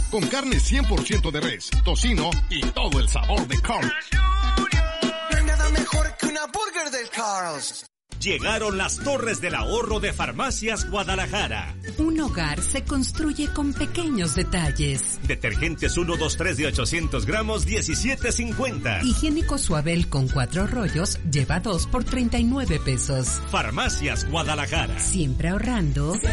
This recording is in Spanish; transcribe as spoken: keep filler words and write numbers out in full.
con carne cien por ciento de res, tocino y todo el sabor de Carl's. No hay nada mejor que una burger del Carl's. Llegaron las Torres del Ahorro de Farmacias Guadalajara. Un hogar se construye con pequeños detalles. Detergentes uno, dos, tres de ochocientos gramos, diecisiete cincuenta. Higiénico Suabel con cuatro rollos, lleva dos por treinta y nueve pesos. Farmacias Guadalajara. Siempre ahorrando.